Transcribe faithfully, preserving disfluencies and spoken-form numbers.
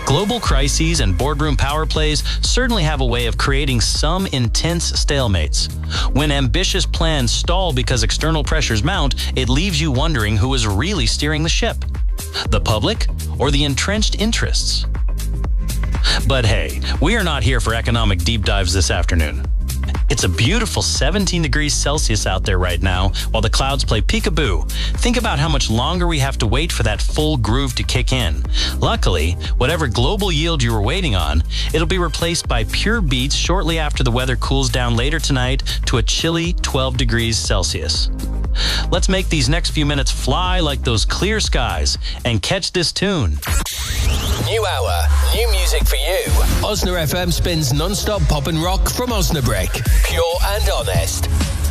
Global crises and boardroom power plays certainly have a way of creating some intense stalemates. When ambitious plans stall because external pressures mount, it leaves you wondering who is really steering the ship: the public or the entrenched interests? But hey, we are not here for economic deep dives this afternoon. It's a beautiful seventeen degrees Celsius out there right now while the clouds play peekaboo. Think about how much longer we have to wait for that full groove to kick in. Luckily, whatever global yield you were waiting on, it'll be replaced by pure beats shortly after the weather cools down later tonight to a chilly twelve degrees Celsius. Let's make these next few minutes fly like those clear skies and catch this tune. New hour, new music for you. Osna F M spins non-stop pop and rock from Osnabrück. Pure and honest.